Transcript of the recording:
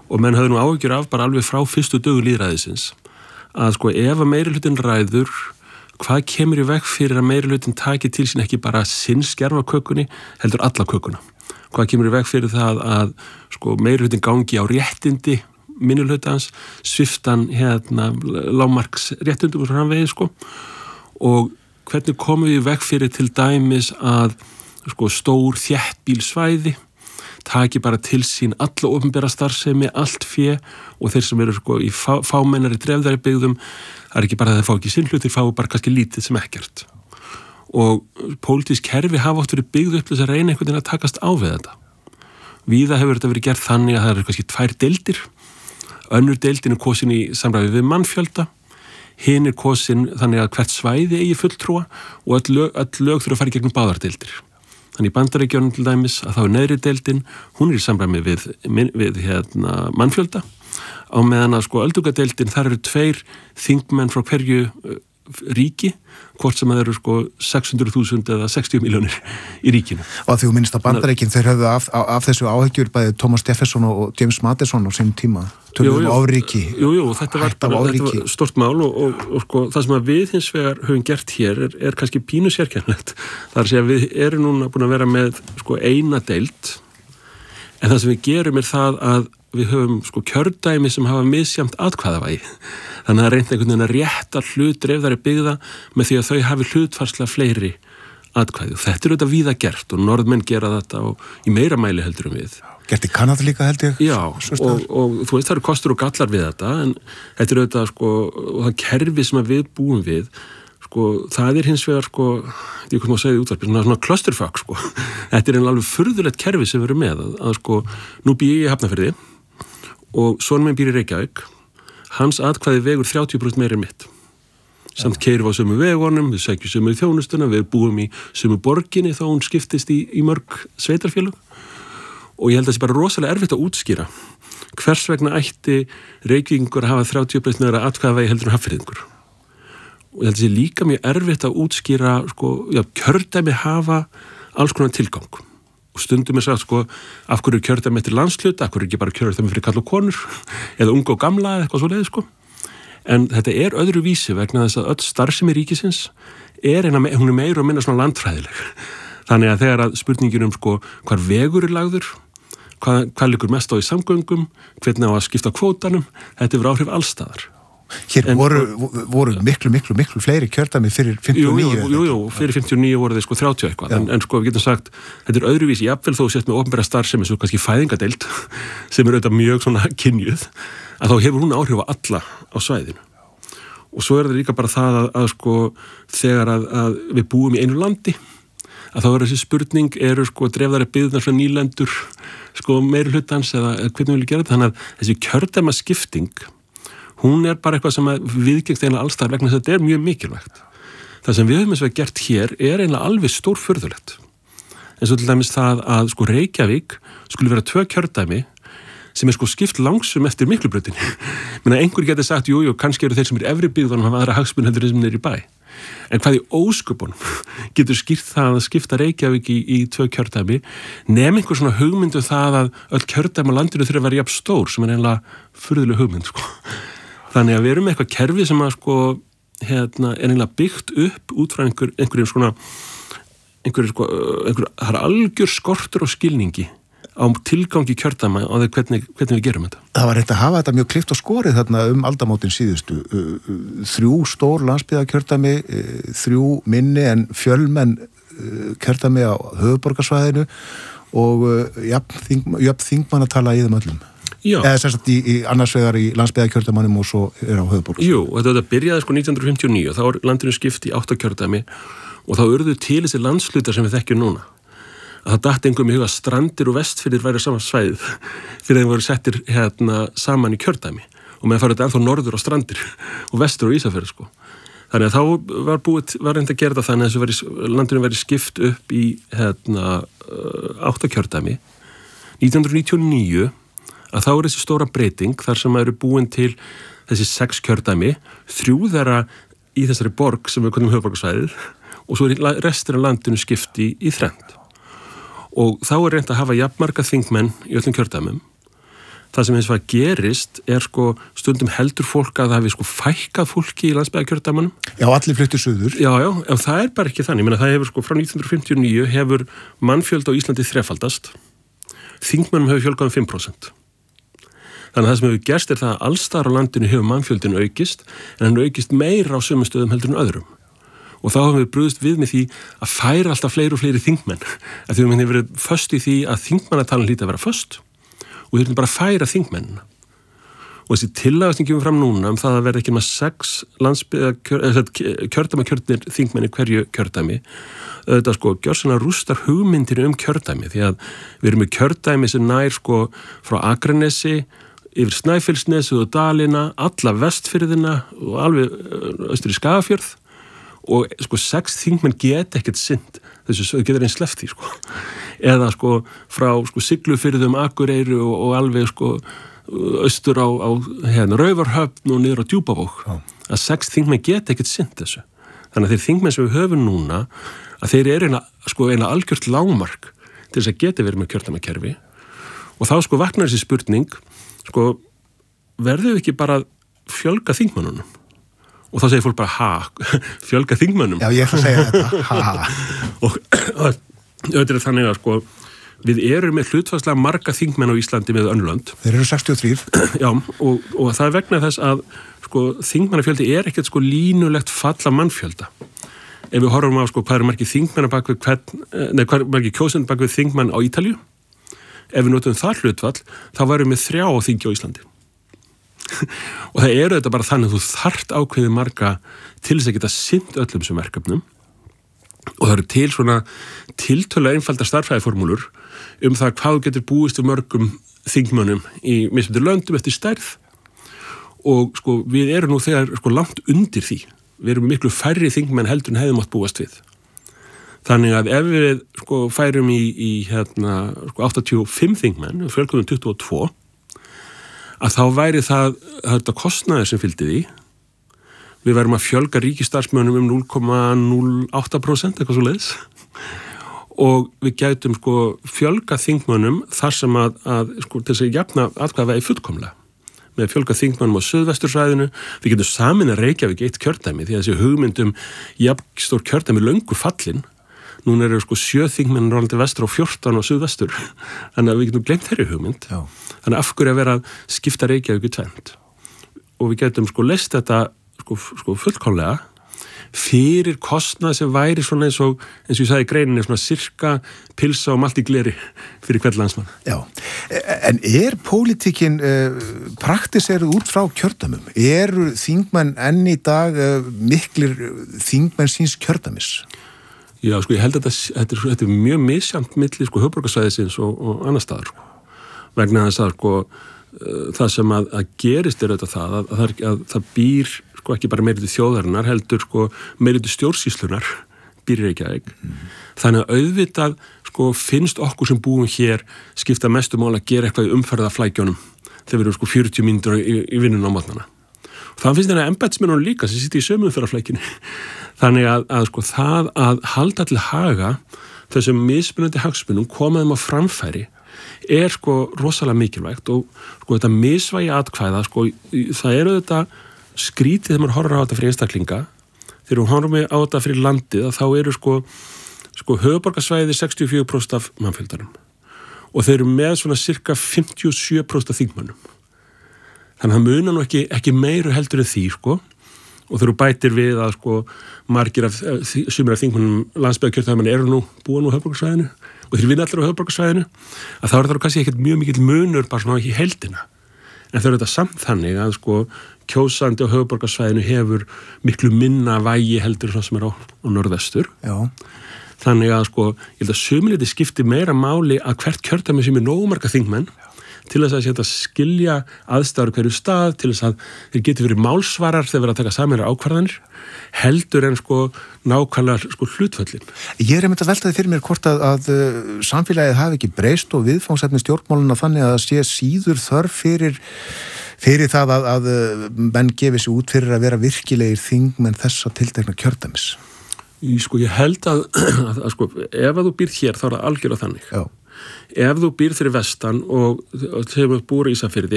og menn höfðu nú áhyggjur af bara alveg frá fyrstu dögum lýðræðisins að sko ef að meirihlutin ræður, hvað kemur í veg fyrir að meirihlutin taki til sín ekki bara sinn skerfa kökunni, heldur alla kökuna. Hvað kemur í veg fyrir það að sko meirihlutin gangi á réttindi minnihlutans, sviftan lágmarks réttindum og framvegis sko, og hvernig komum við í veg fyrir til dæmis að sko stór þéttbýlsvæði taki bara til sín alla opinbera starfsemi, allt fé og þeir sem eru sko í fámennari dreifðari byggðum, það ekki bara að þeir fá ekki sinn hlut, þeir fá bara kannski lítið sem ekkert. Og pólitísk kerfi hafa oft verið byggð upp þess að reyna einhvern veginn að takast á við þetta. Víða hefur þetta verið gert þannig að það eru kannski 2 deildir, önnur deildin er kosin í samræði við mannfjölda, hinn er kosin þannig að hvert svæði eigi fulltrúa og öll lög þurfa að fara í gegnum báðar deildir. Þannig í Bandaríkjunum til dæmis að þá er neðri deildin, hún er í samræmi við mannfjölda, á meðan að sko öldungadeildin, þar eru 2 þingmenn frá hverju ríki, hvort sem það eru sko 600.000 eða 60 milljónir í ríkinu. Og að því þú minnst að Bandaríkin, þeir höfðu af þessu áhyggjur bæði Thomas Jefferson og James Madison á sínum tíma, tölum áríki. Jú, þetta var stort mál og sko það sem að við hins vegar höfum gert hér er kannski pínu sérkennilegt. Það er að segja að við erum núna búin að vera með sko eina deild, en það sem við gerum er það að við höfum sko kjördæmi sem hafa misjæmt atkvæðavægi. Þannig að reynda einhvern veginn að rétta hlut dreifðari byggða með því að þau hafi hlutfarslega fleiri atkvæði. Og þetta er auðvitað víða gert og norðmenn gera þetta í meira mæli heldur við. Gert í Kanada líka held ég? Já, og þú veist það eru kostur og gallar við þetta, en þetta er auðvitað sko, og það kerfi sem við búum við, sko, það er hins vegar sko, ég kom að segja í útvarpi, svona clusterfuck sko. Þetta er alveg furðulegt kerfi sem við erum með, að sko, nú bý ég í Hafnarfirði og sonur minn býr í Reykjavík, hans atkvæði vegur 30% meira en mitt. Samt keyrum við á sömu vegunum, við sækjum sömu í þjónustuna, við búum í sömu borginni þá hún skiptist í mörg sveitarfélög. Og ég held að það sé bara rosalega erfitt að útskýra hvers vegna ætti Reykvíkingur að hafa 30% meira atkvæðavægi heldur en Hafnfirðingur. Og ég held að það sé líka mjög erfitt að útskýra, sko, kjördæmi hafa alls konar tilgang. Og stundum er sagt, sko, af hverju kjördæmi eftir landshluta, af hverju ekki bara kjördæmi fyrir kall og konur, eða unga og gamla eða eitthvað svoleiðis, sko. En þetta er öðru vísi vegna þess að öll starfsemi ríkisins hún er meira og minna svona landfræðileg. Þannig að þegar að spurningin sko, hvar vegur er lagður, hvað liggur mest á í samgöngum, hvernig á að skipta kvótanum, þetta er áhrif allstaðar. Hér voru miklu fleiri kjördæmi fyrir 59. Jú, fyrir 59 voru þeir sko 30 eitthvað, en sko við getum sagt, þetta er öðruvísi, jafnvel þó sett með opinbera starfsemi, svo kannski fæðingadeild, sem er auðvitað mjög svona kynjuð, að þá hefur hún áhrif á alla á svæðinu. Og svo er það líka bara það að sko, þegar að við búum í einu landi, að þá er þessi spurning, eru sko dreifðari byggðar svona nýlendur, sko meiri hlutans eða hvernig við viljum gera þetta, þannig að þessi kjördæma skipting, hún er bara eitthvað sem viðgengst eiginlega allstar vegna þess að þetta er mjög mikilvægt. Það sem við höfum eins og gert hér er eiginlega alveg stórfurðulegt. En svo til dæmis það að sko Reykjavík skulle vera 2 kjördæmi sem er sko skipt langsum eftir Miklubrautinni. Menna einhver getur sagt, jú, kannski eru þeir sem er efri byggðan og hafa aðra hagsmuni heldur sem er í bæ. En hvað í ósköpunum getur skýrt það að skipta Reykjavík í 2 kjördæmi nema einhver svona hugmyndu það að öll kjördæmi á landinu þurfa að vera jafn stór sem er eiginlega furðuleg hugmynd, sko. Þannig að við erum með eitthvað kerfi sem að sko, er eiginlega byggt upp út frá einhverjum svona, það er algjör skortur og skilningi á tilgangi kjördæma á því hvernig við gerum þetta. Það var reynt að hafa þetta mjög klift og skorið þarna aldamótin síðustu. 3 stór landsbyggðarkjördæmi, 3 minni en fjölmenn kjördæmi á höfuðborgarsvæðinu og jöfn þingmannatala í þeim öllum. Já. Eða sem sagt í annars vegar í landsbyggðarkjördæmanum og svo er á höfuðborgarsvæðinu. Jú, þetta byrjaði sko 1959, þá er landinu skipt í 8 kjördæmi og þá urðu til þessi landslutar sem við þekkjum núna. Að það datt einhverjum í huga að Strandir og Vestfirðir væri saman svæðið fyrir þeim voru settir saman í kjördæmi og meðan farið þetta ennþá norður á Strandir og vestur á Ísafjörð sko. Þannig að þá var reynd að gera þetta þannig að landinu væri skipt upp í 8 kjördæmi. 1999 að þá er þessi stóra breyting þar sem eru búin til þessi 6 kjördæmi, 3 þeirra í þessari borg sem við kallum höfuðborgarsvæðið og svo er restir af landinu skipti í 3. Og þá er reynt að hafa jafnmarga þingmenn í öllum kjördæmum Það sem eins og að gerist sko stundum heldur fólk að það hafi sko fækkað fólki í landsbyggðarkjördæmunum. Já, allir fluttu suður. Já, en það bara ekki þannig. Ég meina, það hefur sko frá 1959 hefur mannfjöldi á Íslandi þrefaldast. Þingmönnum hefur fjölgað 5%. Þannig að það sem hefur gerst það að allstaðar á landinu hefur mannfjöldin aukist, en hann aukist meira á sömu stöðum heldur en öðrum. Og þá hefum við brugðist við með því að færa alltaf fleiri og fleiri þingmenn. Því við hefum verið föst í því að þingmannatalan hlýtur að vera föst og við þurfum bara að færa þingmennina. Og þessi tillaga sem kemur fram núna það að verða ekki með 6 kjördæmakjörnir þingmenn í hverju kjördæmi. Þetta sko gjörsamlega rústar hugmyndinu kjördæmi því að við erum með kjördæmi sem nær sko frá Akranesi yfir Snæfellsnesið og Dalina, alla Vestfirðina og alveg austur í Skagafjörð og sko 6 þingmenn geta ekkert sinnt þessu getur einn sleppt því sko. Eða sko frá sko Siglufirðum, Akureyri og alveg sko austur á Raufarhöfn og niður á Djúpavog. Að 6 þingmenn geta ekkert sinnt þessu. Þannig að þeir þingmenn sem við höfum núna að þeir eru eina algjört lágmark til þess að geta verið með kjördæmakerfi og þá sko vaknar þessi spurning sko verðum við ekki bara fjölga þingmönnunum? Og þá segir fólk bara, fjölga þingmönnum. Já, ég ætla að segja þetta, Og þetta þannig að sko, við erum með hlutfallslega marga þingmenn á Íslandi með önnulönd. Þeir eru 63. Já, og það vegna þess að sko, þingmannafjöldi ekkert sko línulegt falla mannfjölda. Ef við horfum á sko, hvað eru margir þingmenn hvað eru margir kjósendur bak við þingmenn á Ítalíu, ef við notum það hlutfall, þá varum við 3 á þingi á Íslandi. Og það eru þetta bara þannig að þú þarft ákveðið marga til þess að geta sinnt öllum sem verkefnum og það eru til svona tiltölulega einfaldar stærðfræðiformúlur það hvað þú getur búist við mörgum þingmönnum í mismunandi löndum eftir stærð og sko við erum nú þegar sko langt undir því. Við erum miklu færri þingmenn heldur en hefðum átt búast við. Þannig að ef við sko færum í sko 85 þingmenn og fjölgum 22 að þá væri þetta kostnaður sem fylgdi því. Við værum að fjölga ríkisstarfsmönnum 0,08% eitthvað svo leiðis og við gætum sko fjölga þingmönnum þar sem að sko til þess að jafna atkvæða fullkomlega með fjölga þingmönnum á Suðvestursvæðinu. Við getum samin að Reykjavík 1 kjördæmi því að þessi hugmyndum jafnstór kjördæmi löngu fallin. Núna eru sko 7 þingmenn Norrlandi vestur og 14 á Suðvestur. Þannig að við getum gleymt þeirri hugmynd. Já. Þannig af hverju að vera að skipta Reykjavík í 2. Og við getum sko leyst þetta sko fullkomlega fyrir kostnað sem væri svona eins og ég sagði í greininni svona sirka pilsa og malt í gleri fyrir hvern landsmann. Já, en pólitíkin praktiseruð út frá kjördæmum? Eru þingmenn enn í dag miklir þingmenn síns kjördæmis? Já, sko ég held að þetta er mjög misjafnt milli sko höfuðborgarsvæðisins og annar staðar sko. Vegna þess að sko það sem að gerist þetta að það býr sko ekki bara meiriti þjóðarinnar heldur sko meiriti stjórnsýslunar býr í Reykjavík. Þannig að auðvitað sko finnst okkur sem búum hér skipta mestu máli að gera eitthvað í umferðarflækjónum þegar við erum sko 40 mínútur í vinnunum á mótnana. Það finnst þetta embættismennunum líka sem sitja í sömu umferðarflækjunni. Þannig að sko það að halda til haga þessum mismunandi hagsmunum komaðum á framfæri sko rosalega mikilvægt og sko þetta misvægi atkvæða sko það þetta skrítið þegar maður horfir á þetta fyrir einstaklinga. Þegar við horfum á þetta fyrir landið þá eru sko höfuðborgarsvæði 64% af mannfjöldanum og þeir eru með svona cirka 57% af þingmönnum. Þannig að það munar nú ekki meiru heldur en því sko og þegar þú bætir við að sko margir sumir af þingmönnum landsbyggðarkjördæmanna eru nú búa nú á höfuðborgarsvæðinu og þeir vinna allir á höfuðborgarsvæðinu að þá það kannski ekkert mjög mikill munur bara svona ekki í heildina. En það þetta samt þannig að sko kjósandi á höfuðborgarsvæðinu hefur miklu minna vægi heldur svo sem á norðvestur. Já. Þannig að sko ég held að sumiliti skipti meira máli að hvert kjördæmi sem nógu marga þingmenn til þess að skilja aðstæður hverju stað, til þess að þeir geti verið málsvarar þegar verið að taka sameinar ákvarðanir, heldur en sko nákvæmlega sko hlutföllin. Ég einmitt að velta því fyrir mér hvort að samfélagið hafi ekki breyst og viðfangsefni stjórnmáluna þannig að það sé síður þörf fyrir það að menn gefi sig út fyrir að vera virkilegir þingmenn þessa tiltekna kjördæmis. Sko ég held að sko ef að þú býrð hér þá er það algjörlega þannig. Já. ef þú býr fyrir vestan og þegar þú búir í Ísafirði